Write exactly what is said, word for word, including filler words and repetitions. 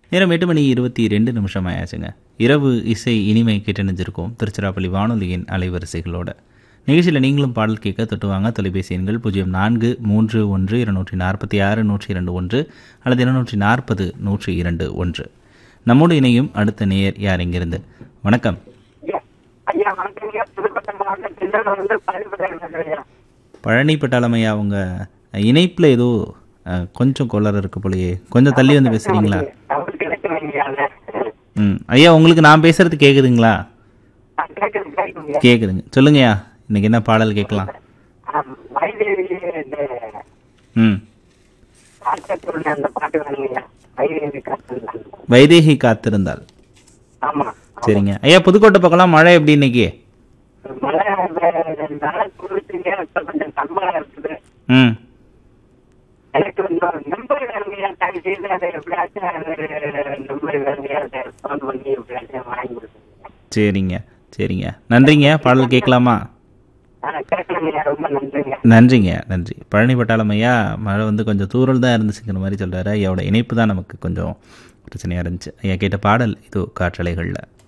நேரம் எட்டு மணி இருபத்தி ரெண்டு நிமிஷம் ஆயாச்சுங்க. இரவு இசை இனிமை கேட்டணிஞ்சிருக்கோம் திருச்சிராப்பள்ளி வானொலியின் அலைவரிசைகளோட. நிகழ்ச்சியில் நீங்களும் பாடல் கேட்க தொட்டுவாங்க. தொலைபேசி எண்கள் பூஜ்ஜியம் நான்கு மூன்று ஒன்று இருநூற்றி நாற்பத்தி ஆறு நூற்றி இரண்டு ஒன்று அல்லது இருநூற்றி நாற்பது நூற்றி இரண்டு ஒன்று. நம்மோடு இணையும் அடுத்த நேயர் யார் இங்கிருந்து? வணக்கம். பழனி பட்டாளமையா, அவங்க இணைப்பில் ஏதோ கொஞ்சம் கொள்ளற இருக்கு போலயே, கொஞ்சம் தள்ளி வந்து பேசுறீங்களா? ம் ஐயா, உங்களுக்கு நான் பேசுறது கேக்குதுங்களா? கேக்குதுங்க, சொல்லுங்கய்யா. இன்னைக்கு என்ன பாடல் கேட்கலாம்? ம் வைதேகி காத்திருந்தாள். சரிங்க ஐயா. புதுக்கோட்டை பக்கம்லாம் மழை எப்படி இன்னைக்கு? ம் சரிங்க சரிங்க நன்றிங்க. பாடல் கேட்கலாமா? நன்றிங்க நன்றி. பழனி பட்டாளமையா, மழை வந்து கொஞ்சம் தூரல் தான் இருந்துச்சுங்கிற மாதிரி சொல்கிறாரு. ஐயாவோட இணைப்பு தான் நமக்கு கொஞ்சம் பிரச்சனையாக இருந்துச்சு. ஐயா கேட்ட பாடல் இதோ காற்றலைகளில்.